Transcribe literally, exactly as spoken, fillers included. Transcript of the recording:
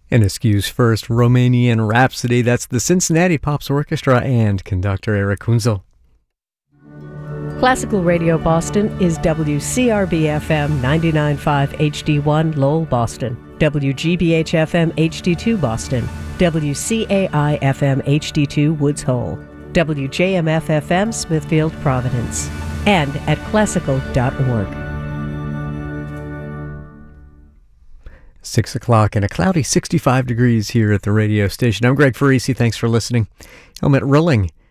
And Askew's first Romanian Rhapsody, that's the Cincinnati Pops Orchestra and conductor Eric Kunzel. Classical Radio Boston is W C R B F M ninety-nine point five H D one Lowell, Boston, W G B H F M H D two Boston, W C A I F M H D two Woods Hole, W J M F F M Smithfield, Providence, and at classical dot org. Six o'clock and a cloudy sixty-five degrees here at the radio station. I'm Greg Farisi. Thanks for listening. Helmut Rilling